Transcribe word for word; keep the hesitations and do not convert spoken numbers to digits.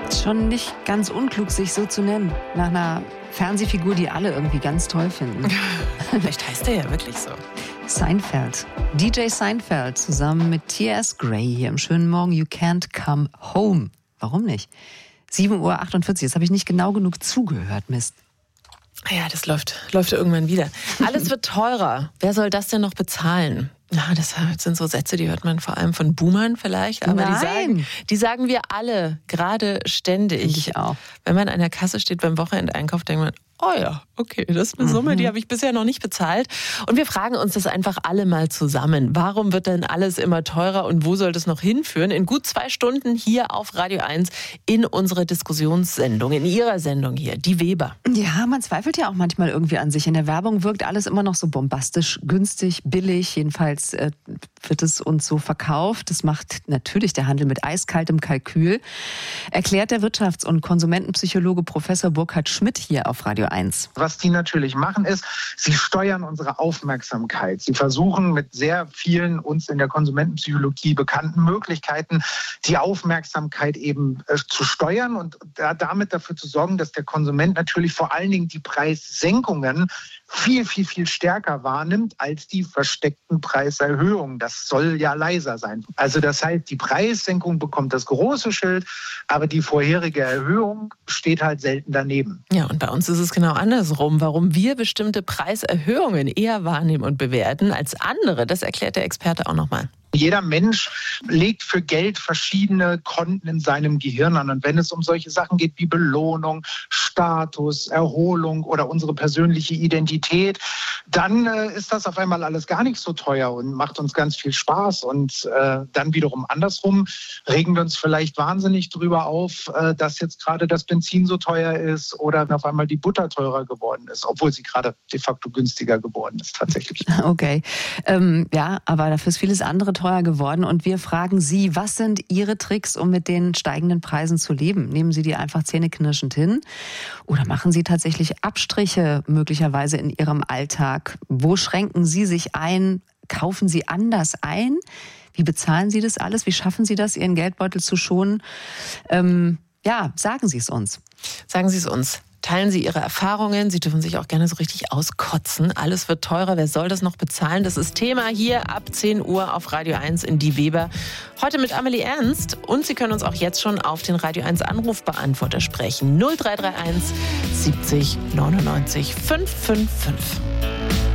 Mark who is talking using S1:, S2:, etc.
S1: Schon nicht ganz unklug, sich so zu nennen. Nach einer Fernsehfigur, die alle irgendwie ganz toll finden.
S2: Vielleicht heißt er ja wirklich so.
S1: Seinfeld. D J Seinfeld zusammen mit T S Gray hier im schönen Morgen. You can't come home. Warum nicht? sieben Uhr achtundvierzig. Jetzt habe ich nicht genau genug zugehört, Mist.
S2: Ja, das läuft, läuft irgendwann wieder. Alles wird teurer. Wer soll das denn noch bezahlen? Ja, das sind so Sätze, die hört man vor allem von Boomern vielleicht. Aber
S1: Nein.
S2: Die, sagen, die sagen wir alle, gerade ständig.
S1: Ich auch.
S2: Wenn man an der Kasse steht beim Wochenendeinkauf, denkt man, oh ja, okay, das ist eine Summe, die habe ich bisher noch nicht bezahlt. Und wir fragen uns das einfach alle mal zusammen. Warum wird denn alles immer teurer und wo soll das noch hinführen? In gut zwei Stunden hier auf Radio eins in unserer Diskussionssendung, in Ihrer Sendung hier, die Weber.
S1: Ja, man zweifelt ja auch manchmal irgendwie an sich. In der Werbung wirkt alles immer noch so bombastisch, günstig, billig. Jedenfalls äh, wird es uns so verkauft. Das macht natürlich der Handel mit eiskaltem Kalkül. Erklärt der Wirtschafts- und Konsumentenpsychologe Professor Burkhard Schmidt hier auf Radio eins.
S3: Was die natürlich machen ist, sie steuern unsere Aufmerksamkeit. Sie versuchen mit sehr vielen uns in der Konsumentenpsychologie bekannten Möglichkeiten die Aufmerksamkeit eben äh, zu steuern und da, damit dafür zu sorgen, dass der Konsument natürlich vor allen Dingen die Preissenkungen viel, viel, viel stärker wahrnimmt als die versteckten Preiserhöhungen. Das soll ja leiser sein. Also das heißt, die Preissenkung bekommt das große Schild, aber die vorherige Erhöhung steht halt selten daneben.
S2: Ja, und bei uns ist es genau andersrum. Warum wir bestimmte Preiserhöhungen eher wahrnehmen und bewerten als andere, das erklärt der Experte auch nochmal.
S3: Jeder Mensch legt für Geld verschiedene Konten in seinem Gehirn an. Und wenn es um solche Sachen geht wie Belohnung, Status, Erholung oder unsere persönliche Identität, dann äh, ist das auf einmal alles gar nicht so teuer und macht uns ganz viel Spaß. Und äh, dann wiederum andersrum regen wir uns vielleicht wahnsinnig drüber auf, äh, dass jetzt gerade das Benzin so teuer ist oder auf einmal die Butter teurer geworden ist, obwohl sie gerade de facto günstiger geworden ist tatsächlich.
S1: Okay, ähm, ja, aber dafür ist vieles andere teuer geworden und wir fragen Sie, was sind Ihre Tricks, um mit den steigenden Preisen zu leben? Nehmen Sie die einfach zähneknirschend hin oder machen Sie tatsächlich Abstriche möglicherweise in Ihrem Alltag? Wo schränken Sie sich ein? Kaufen Sie anders ein? Wie bezahlen Sie das alles? Wie schaffen Sie das, Ihren Geldbeutel zu schonen? Ähm, ja, sagen Sie es uns.
S2: Sagen Sie es uns. Teilen Sie Ihre Erfahrungen. Sie dürfen sich auch gerne so richtig auskotzen. Alles wird teurer. Wer soll das noch bezahlen? Das ist Thema hier ab zehn Uhr auf Radio eins in Die Weber. Heute mit Amelie Ernst. Und Sie können uns auch jetzt schon auf den Radio eins Anrufbeantworter sprechen. null drei drei eins siebzig neunundneunzig fünfhundertfünfundfünfzig.